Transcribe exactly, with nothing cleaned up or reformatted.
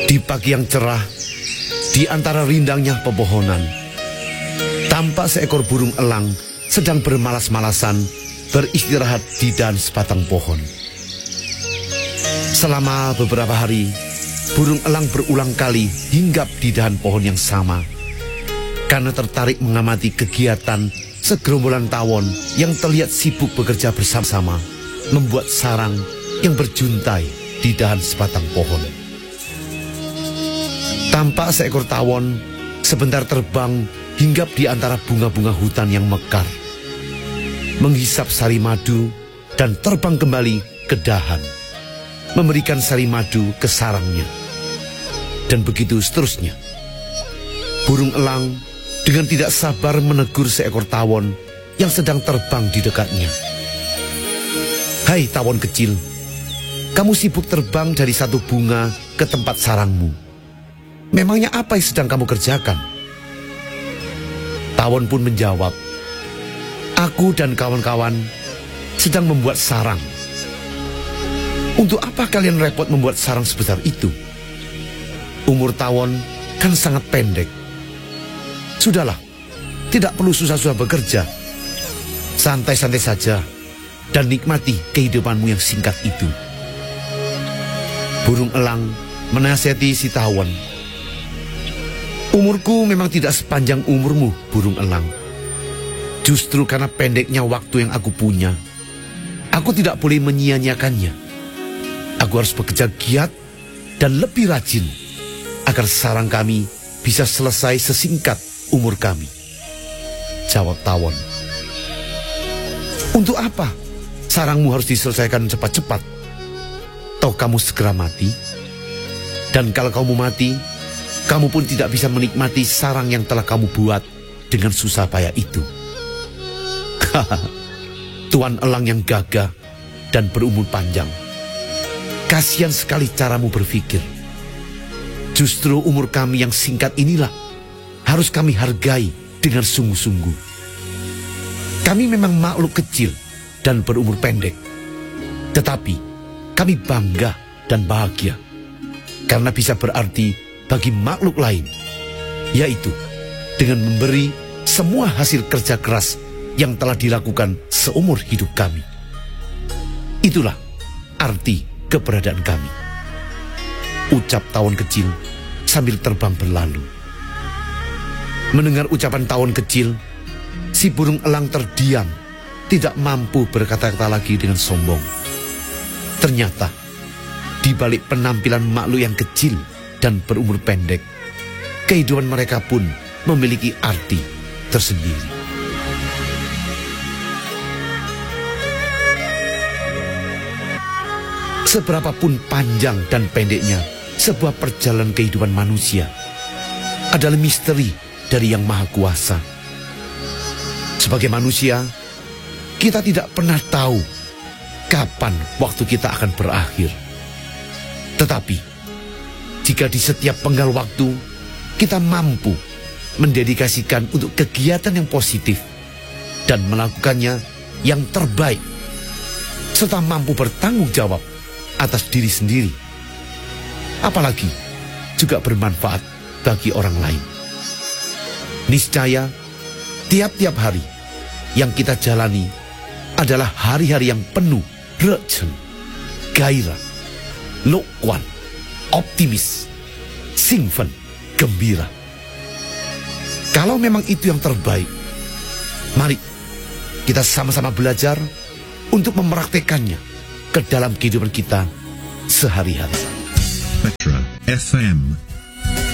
Di pagi yang cerah, di antara rindangnya pepohonan, tampak seekor burung elang sedang bermalas-malasan beristirahat di dahan sebatang pohon. Selama beberapa hari, burung elang berulang kali hinggap di dahan pohon yang sama karena tertarik mengamati kegiatan segerombolan tawon yang terlihat sibuk bekerja bersama-sama membuat sarang yang berjuntai di dahan sebatang pohon. Tampak seekor tawon sebentar terbang hinggap di antara bunga-bunga hutan yang mekar, menghisap sari madu dan terbang kembali ke dahan, memberikan sari madu ke sarangnya. Dan begitu seterusnya. Burung elang dengan tidak sabar menegur seekor tawon yang sedang terbang di dekatnya. "Hai tawon kecil, kamu sibuk terbang dari satu bunga ke tempat sarangmu. Memangnya apa yang sedang kamu kerjakan?" Tawon pun menjawab, "Aku dan kawan-kawan sedang membuat sarang." "Untuk apa kalian repot membuat sarang sebesar itu? Umur tawon kan sangat pendek. Sudahlah, tidak perlu susah-susah bekerja. Santai-santai saja dan nikmati kehidupanmu yang singkat itu." Burung elang menasihati si tawon, "Umurku memang tidak sepanjang umurmu, burung elang. Justru karena pendeknya waktu yang aku punya, aku tidak boleh menyia-nyiakannya. Aku harus bekerja giat dan lebih rajin agar sarang kami bisa selesai sesingkat umur kami." Jawab tawon, "Untuk apa sarangmu harus diselesaikan cepat-cepat? Toh kamu segera mati. Dan kalau kamu mati, kamu pun tidak bisa menikmati sarang yang telah kamu buat dengan susah payah itu." Tuan elang yang gagah dan berumur panjang, kasihan sekali caramu berpikir. Justru umur kami yang singkat inilah harus kami hargai dengan sungguh-sungguh. Kami memang makhluk kecil dan berumur pendek, tetapi kami bangga dan bahagia karena bisa berarti bagi makhluk lain, yaitu dengan memberi semua hasil kerja keras yang telah dilakukan seumur hidup kami. Itulah arti keberadaan kami, ucap tawon kecil sambil terbang berlalu. Mendengar ucapan tawon kecil, si burung elang terdiam, tidak mampu berkata-kata lagi dengan sombong. Ternyata di balik penampilan makhluk yang kecil dan berumur pendek, kehidupan mereka pun memiliki arti tersendiri. Seberapapun panjang dan pendeknya sebuah perjalanan kehidupan manusia, adalah misteri dari Yang Maha Kuasa. Sebagai manusia, kita tidak pernah tahu kapan waktu kita akan berakhir. Tetapi jika di setiap penggal waktu kita mampu mendedikasikan untuk kegiatan yang positif dan melakukannya yang terbaik, serta mampu bertanggung jawab atas diri sendiri, apalagi juga bermanfaat bagi orang lain, niscaya tiap-tiap hari yang kita jalani adalah hari-hari yang penuh rejeng, gairah, lokwan, optimis, singfen, gembira. Kalau memang itu yang terbaik, mari kita sama-sama belajar untuk mempraktekannya ke dalam kehidupan kita sehari-hari. Metro F M